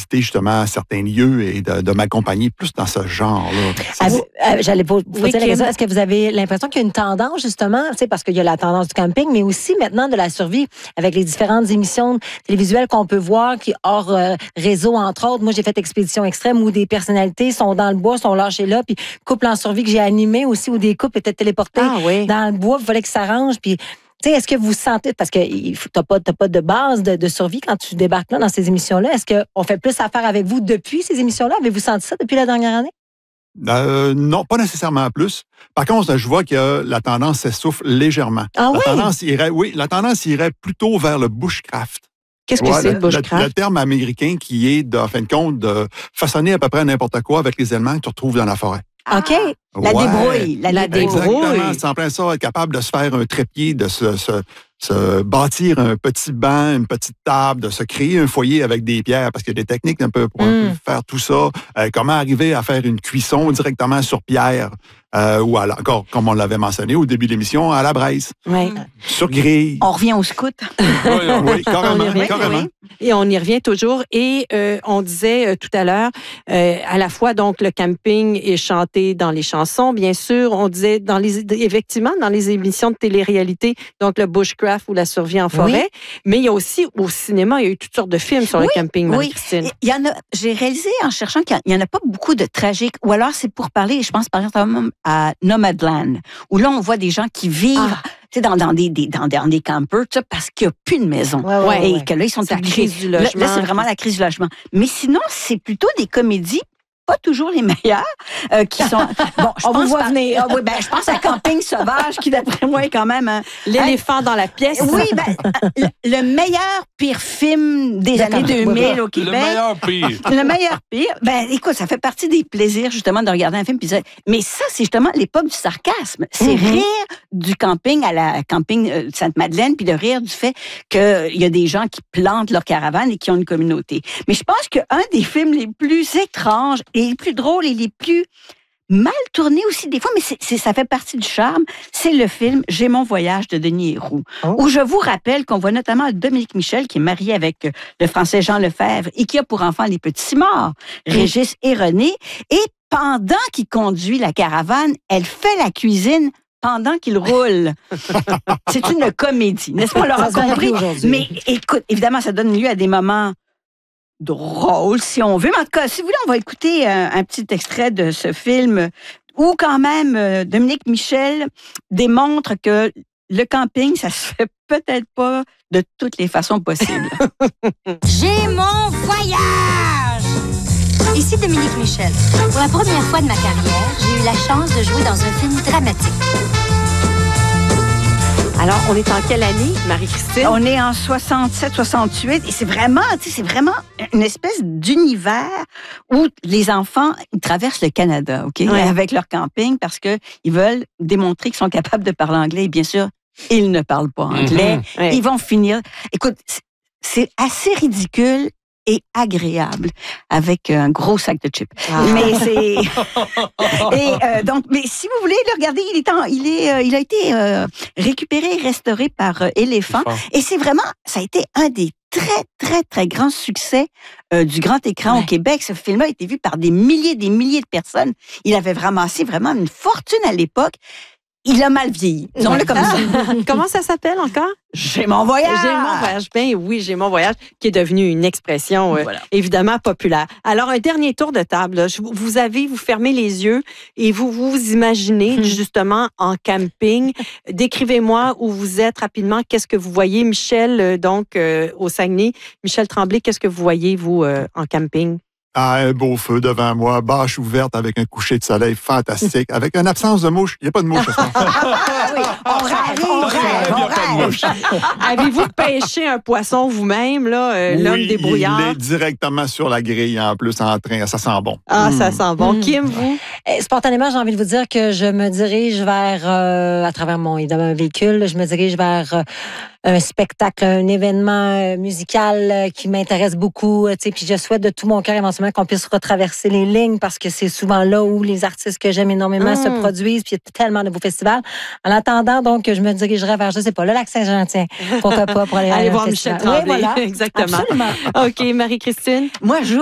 visiter justement certains lieux et de m'accompagner plus dans ce genre-là. J'allais vous dire la question, est-ce que vous avez l'impression qu'il y a une tendance justement, parce qu'il y a la tendance du camping, mais aussi maintenant de la survie avec les différentes émissions télévisuelles qu'on peut voir qui hors réseau, entre autres. Moi, j'ai fait Expédition Extrême où des personnalités sont dans le bois, sont lâchées là, puis couple en survie que j'ai animé aussi où des couples étaient téléportés dans le bois, il fallait qu'ils s'arrangent, puis est-ce que vous sentez, parce que t'as pas de base de survie quand tu débarques là dans ces émissions-là, est-ce qu'on fait plus affaire avec vous depuis ces émissions-là? Avez-vous senti ça depuis la dernière année? Non, pas nécessairement plus. Par contre, je vois que la tendance s'essouffle légèrement. Ah oui? La tendance irait plutôt vers le bushcraft. Qu'est-ce que c'est, le bushcraft? Le terme américain qui est, en fin de compte, de façonner à peu près n'importe quoi avec les éléments que tu retrouves dans la forêt. OK. La débrouille. La débrouille. Exactement. C'est en plein ça, être capable de se faire un trépied, de se bâtir un petit banc, une petite table, de se créer un foyer avec des pierres, parce qu'il y a des techniques un peu pour faire tout ça. Comment arriver à faire une cuisson directement sur pierre, ou encore, comme on l'avait mentionné au début de l'émission, à la braise. Oui. Sur grille. On revient au scout. Oui, carrément. Oui. Et on y revient toujours. Et on disait tout à l'heure, à la fois, donc, le camping est chanté dans les chansons, bien sûr. On disait, effectivement, dans les émissions de télé-réalité, donc le bushcraft ou la survie en forêt. Oui. Mais il y a aussi, au cinéma, il y a eu toutes sortes de films sur le camping, Marie-Christine. Il y en a, j'ai réalisé en cherchant qu'il n'y en a pas beaucoup de tragiques. Ou alors, c'est pour parler, je pense, par exemple, à Nomadland, où là, on voit des gens qui vivent... dans des campers, parce qu'il n'y a plus de maison. Et que là, ils sont la crise du logement. Là, c'est vraiment la crise du logement. Mais sinon, c'est plutôt des comédies, pas toujours les meilleures, qui sont... Bon, on vous voit venir. Je pense à Camping Sauvage, qui, d'après moi, est quand même... L'éléphant dans la pièce. Oui, le meilleur pire film des années 2000 au Québec. Le meilleur pire. Écoute, ça fait partie des plaisirs, justement, de regarder un film. Mais ça, c'est justement l'époque du sarcasme. C'est rire du camping à la camping Sainte-Madeleine, puis de rire du fait qu'il y a des gens qui plantent leur caravane et qui ont une communauté. Mais je pense qu'un des films les plus étranges et les plus drôles et les plus mal tournés aussi des fois, mais ça fait partie du charme, c'est le film « J'ai mon voyage » de Denis Héroux, où je vous rappelle qu'on voit notamment Dominique Michel, qui est marié avec le Français Jean Lefebvre et qui a pour enfants les petits Simard, Régis et René, et pendant qu'il conduit la caravane, elle fait la cuisine pendant qu'il roule. C'est une comédie, n'est-ce pas? On l'aura compris. Mais écoute, évidemment, ça donne lieu à des moments drôles, si on veut. Mais en tout cas, si vous voulez, on va écouter un petit extrait de ce film où quand même Dominique Michel démontre que le camping, ça se fait peut-être pas de toutes les façons possibles. J'ai mon voyage! Ici Dominique Michel. Pour la première fois de ma carrière, j'ai eu la chance de jouer dans un film dramatique. Alors, on est en quelle année, Marie-Christine? On est en 67-68 et c'est vraiment une espèce d'univers où les enfants ils traversent le Canada, OK, avec leur camping parce que ils veulent démontrer qu'ils sont capables de parler anglais et bien sûr, ils ne parlent pas anglais. Ils vont finir... Écoute, c'est assez ridicule et agréable avec un gros sac de chips. Mais c'est mais si vous voulez le regarder, il a été récupéré et restauré par Éléphant et c'est vraiment ça a été un des très très très grands succès du grand écran au Québec. Ce film a été vu par des milliers de personnes. Il avait ramassé vraiment une fortune à l'époque. Il a mal vieilli. Disons-le comme ça. Comment ça s'appelle encore? J'ai mon voyage. J'ai mon voyage. Ben oui, j'ai mon voyage, qui est devenu une expression évidemment populaire. Alors, un dernier tour de table. Vous fermez les yeux et vous vous imaginez justement en camping. Décrivez-moi où vous êtes rapidement. Qu'est-ce que vous voyez, Michel, donc au Saguenay? Michel Tremblay, qu'est-ce que vous voyez, vous, en camping? Un beau feu devant moi, bâche ouverte avec un coucher de soleil fantastique, avec une absence de mouche. Il n'y a pas de mouche. On rêve. Avez-vous pêché un poisson vous-même, là, l'homme débrouillard? Il est directement sur la grille en plus en train. Ça sent bon. Ah, ça sent bon. Kim, vous? Spontanément, j'ai envie de vous dire que je me dirige vers, à travers mon véhicule, je me dirige vers un spectacle, un événement musical qui m'intéresse beaucoup. Puis je souhaite de tout mon cœur éventuellement qu'on puisse retraverser les lignes parce que c'est souvent là où les artistes que j'aime énormément se produisent. Puis il y a tellement de beaux festivals. En attendant, donc, je me dirigerai vers, je sais pas, le Lac-Saint-Jean, tiens, pourquoi pas, pour aller voir Michel Tremblay. Oui, voilà. Exactement. Absolument. OK, Marie-Christine? Moi, je